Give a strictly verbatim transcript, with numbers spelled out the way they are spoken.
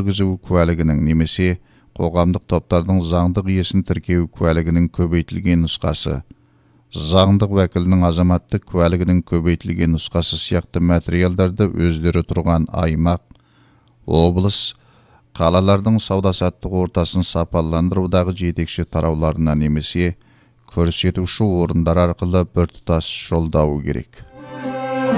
жүргізу куәлігінің немесе қоғамдық топтардың заңдық иесін тіркеу куәлігінің көбейтілген нұсқасы, заңдық уәкілінің азаматтық куәлігінің көбейтілген нұсқасы сияқты материалдарды өздері тұрған аймақ, облыс, қалалардың сауда-саттық ортасын сапаландырудағы жетекші тарауларына немесе көрсетуші орындар арқылы біртұтас жолдауы керек.